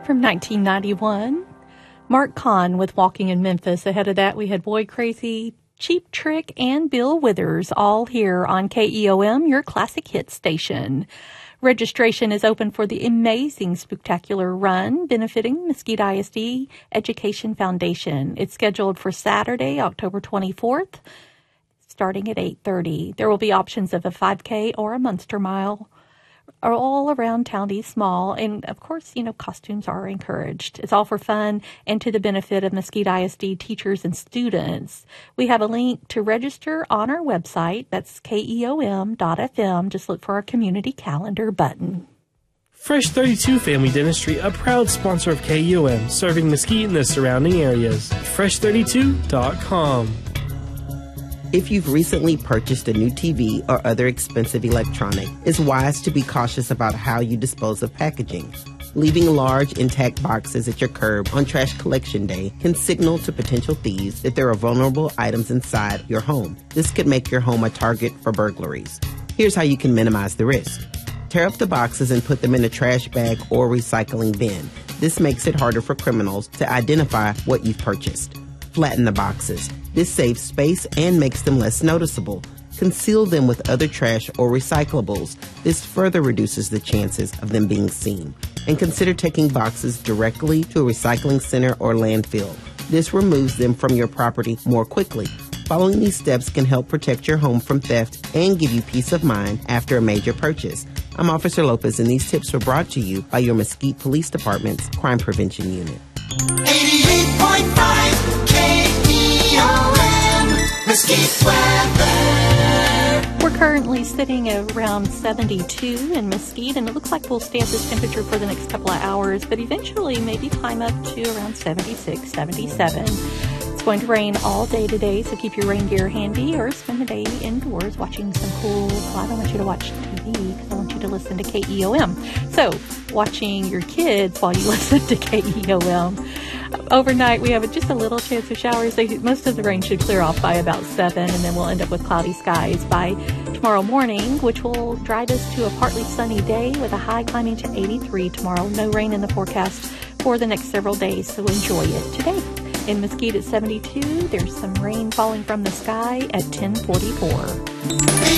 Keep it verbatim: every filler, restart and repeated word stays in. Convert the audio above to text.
From nineteen ninety-one, Mark Kahn with Walking in Memphis. Ahead of that, we had Boy Crazy, Cheap Trick, and Bill Withers, all here on K E O M, your classic hit station. Registration is open for the amazing Spooktacular Run benefiting Mesquite I S D Education Foundation. It's scheduled for Saturday, October twenty-fourth, starting at eight thirty. There will be options of a five K or a Munster Mile, all around Town Small, and of course, you know, costumes are encouraged. It's all for fun and to the benefit of Mesquite I S D teachers and students. We have a link to register on our website. That's K E O M dot F M. Just look for our community calendar button. Fresh thirty-two Family Dentistry, a proud sponsor of K E O M, serving Mesquite and the surrounding areas. fresh thirty-two dot com. If you've recently purchased a new T V or other expensive electronic, it's wise to be cautious about how you dispose of packaging. Leaving large, intact boxes at your curb on trash collection day can signal to potential thieves that there are vulnerable items inside your home. This could make your home a target for burglaries. Here's how you can minimize the risk. Tear up the boxes and put them in a trash bag or recycling bin. This makes it harder for criminals to identify what you've purchased. Flatten the boxes. This saves space and makes them less noticeable. Conceal them with other trash or recyclables. This further reduces the chances of them being seen. And consider taking boxes directly to a recycling center or landfill. This removes them from your property more quickly. Following these steps can help protect your home from theft and give you peace of mind after a major purchase. I'm Officer Lopez, and these tips were brought to you by your Mesquite Police Department's Crime Prevention Unit. eighty-eight point five K E O M, Mesquite weather. We're currently sitting around seventy-two in Mesquite, and it looks like we'll stay at this temperature for the next couple of hours, but eventually maybe climb up to around seventy-six, seventy-seven. It's going to rain all day today, so keep your rain gear handy or spend the day indoors watching some cool, well, I don't want you to watch T V because I want you to listen to K E O M. So, watching your kids while you listen to K E O M. Overnight, we have just a little chance of showers. They, most of the rain should clear off by about seven, and then we'll end up with cloudy skies by tomorrow morning, which will drive us to a partly sunny day with a high climbing to eighty-three tomorrow. No rain in the forecast for the next several days, so enjoy it today. In Mesquite at seventy-two, there's some rain falling from the sky at ten forty-four.